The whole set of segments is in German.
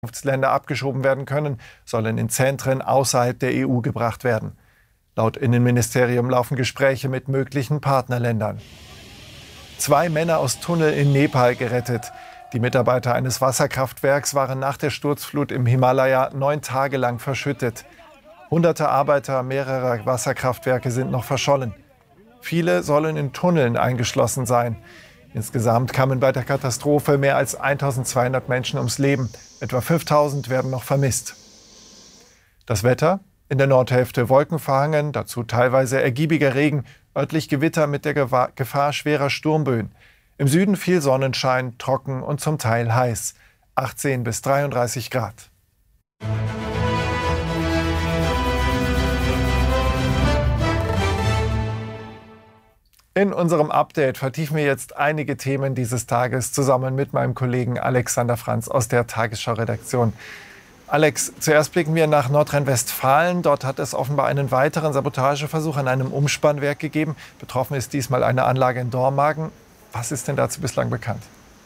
Länder abgeschoben werden können, sollen in Zentren außerhalb der EU gebracht werden. Laut Innenministerium laufen Gespräche mit möglichen Partnerländern. 2 Männer aus Tunnel in Nepal gerettet. Die Mitarbeiter eines Wasserkraftwerks waren nach der Sturzflut im Himalaya 9 Tage lang verschüttet. Hunderte Arbeiter mehrerer Wasserkraftwerke sind noch verschollen. Viele sollen in Tunneln eingeschlossen sein. Insgesamt kamen bei der Katastrophe mehr als 1200 Menschen ums Leben. Etwa 5000 werden noch vermisst. Das Wetter? In der Nordhälfte wolkenverhangen, dazu teilweise ergiebiger Regen, örtlich Gewitter mit der Gefahr schwerer Sturmböen. Im Süden viel Sonnenschein, trocken und zum Teil heiß. 18 bis 33 Grad. In unserem Update vertiefen wir jetzt einige Themen dieses Tages zusammen mit meinem Kollegen Alexander Franz aus der Tagesschau-Redaktion. Alex, zuerst blicken wir nach Nordrhein-Westfalen. Dort hat es offenbar einen weiteren Sabotageversuch an einem Umspannwerk gegeben. Betroffen ist diesmal eine Anlage in Dormagen. Was ist denn dazu bislang bekannt?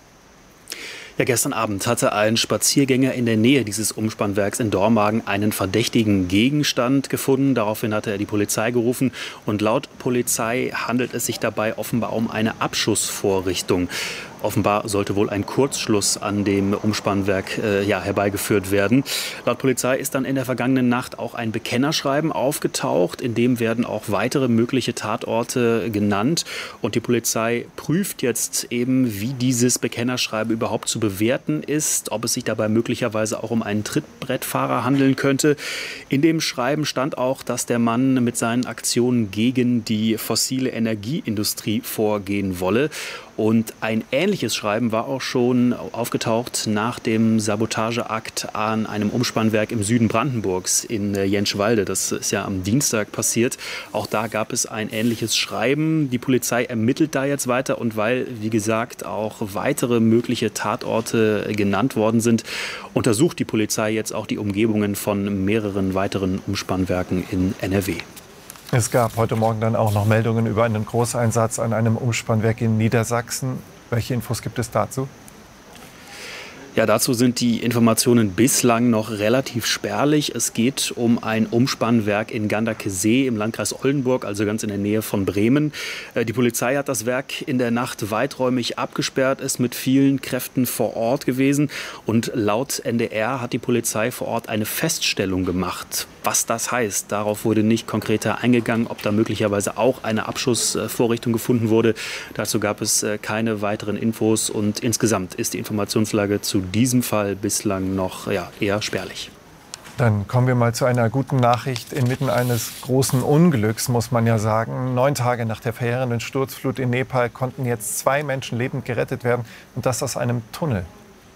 Ja, gestern Abend hatte ein Spaziergänger in der Nähe dieses Umspannwerks in Dormagen einen verdächtigen Gegenstand gefunden. Daraufhin hatte er die Polizei gerufen. Und laut Polizei handelt es sich dabei offenbar um eine Abschussvorrichtung. Offenbar sollte wohl ein Kurzschluss an dem Umspannwerk herbeigeführt werden. Laut Polizei ist dann in der vergangenen Nacht auch ein Bekennerschreiben aufgetaucht. In dem werden auch weitere mögliche Tatorte genannt. Und die Polizei prüft jetzt eben, wie dieses Bekennerschreiben überhaupt zu bewerten ist, ob es sich dabei möglicherweise auch um einen Trittbrettfahrer handeln könnte. In dem Schreiben stand auch, dass der Mann mit seinen Aktionen gegen die fossile Energieindustrie vorgehen wolle. Und ein ähnliches Schreiben war auch schon aufgetaucht nach dem Sabotageakt an einem Umspannwerk im Süden Brandenburgs in Jentschwalde. Das ist ja am Dienstag passiert. Auch da gab es ein ähnliches Schreiben. Die Polizei ermittelt da jetzt weiter. Und weil, wie gesagt, auch weitere mögliche Tatorte genannt worden sind, untersucht die Polizei jetzt auch die Umgebungen von mehreren weiteren Umspannwerken in NRW. Es gab heute Morgen dann auch noch Meldungen über einen Großeinsatz an einem Umspannwerk in Niedersachsen. Welche Infos gibt es dazu? Ja, dazu sind die Informationen bislang noch relativ spärlich. Es geht um ein Umspannwerk in Ganderkesee im Landkreis Oldenburg, also ganz in der Nähe von Bremen. Die Polizei hat das Werk in der Nacht weiträumig abgesperrt, ist mit vielen Kräften vor Ort gewesen. Und laut NDR hat die Polizei vor Ort eine Feststellung gemacht. Was das heißt, darauf wurde nicht konkreter eingegangen, ob da möglicherweise auch eine Abschussvorrichtung gefunden wurde. Dazu gab es keine weiteren Infos und insgesamt ist die Informationslage zu diesem Fall bislang noch eher spärlich. Dann kommen wir mal zu einer guten Nachricht. Inmitten eines großen Unglücks, muss man ja sagen. 9 Tage nach der verheerenden Sturzflut in Nepal konnten jetzt 2 Menschen lebend gerettet werden. Und das aus einem Tunnel.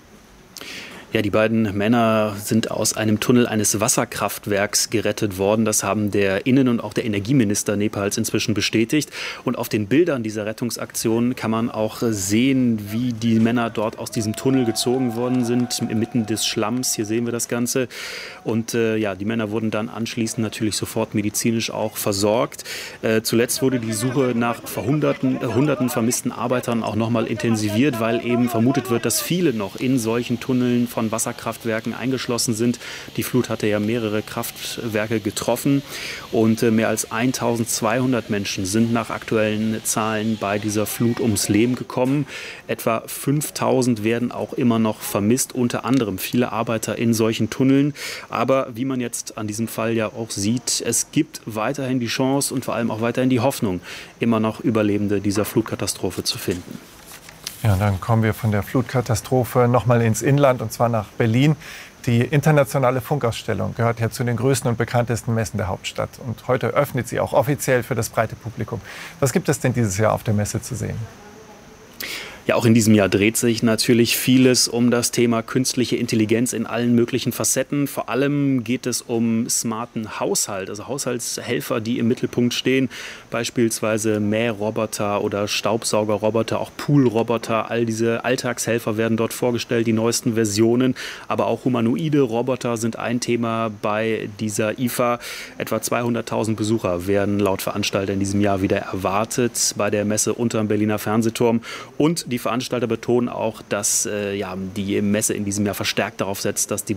Ja, die beiden Männer sind aus einem Tunnel eines Wasserkraftwerks gerettet worden. Das haben der Innen- und auch der Energieminister Nepals inzwischen bestätigt. Und auf den Bildern dieser Rettungsaktion kann man auch sehen, wie die Männer dort aus diesem Tunnel gezogen worden sind, inmitten des Schlamms. Hier sehen wir das Ganze. Und die Männer wurden dann anschließend natürlich sofort medizinisch auch versorgt. Zuletzt wurde die Suche nach hunderten vermissten Arbeitern auch nochmal intensiviert, weil eben vermutet wird, dass viele noch in solchen Tunneln von Wasserkraftwerken eingeschlossen sind. Die Flut hatte ja mehrere Kraftwerke getroffen und mehr als 1200 Menschen sind nach aktuellen Zahlen bei dieser Flut ums Leben gekommen. Etwa 5000 werden auch immer noch vermisst, unter anderem viele Arbeiter in solchen Tunneln. Aber wie man jetzt an diesem Fall ja auch sieht, es gibt weiterhin die Chance und vor allem auch weiterhin die Hoffnung, immer noch Überlebende dieser Flutkatastrophe zu finden. Ja, dann kommen wir von der Flutkatastrophe nochmal ins Inland, und zwar nach Berlin. Die internationale Funkausstellung gehört ja zu den größten und bekanntesten Messen der Hauptstadt. Und heute öffnet sie auch offiziell für das breite Publikum. Was gibt es denn dieses Jahr auf der Messe zu sehen? Ja, auch in diesem Jahr dreht sich natürlich vieles um das Thema künstliche Intelligenz in allen möglichen Facetten. Vor allem geht es um smarten Haushalt, also Haushaltshelfer, die im Mittelpunkt stehen. Beispielsweise Mähroboter oder Staubsaugerroboter, auch Poolroboter. All diese Alltagshelfer werden dort vorgestellt, die neuesten Versionen. Aber auch humanoide Roboter sind ein Thema bei dieser IFA. Etwa 200.000 Besucher werden laut Veranstalter in diesem Jahr wieder erwartet bei der Messe unterm Berliner Fernsehturm. Und die Veranstalter betonen auch, dass die Messe in diesem Jahr verstärkt darauf setzt, dass die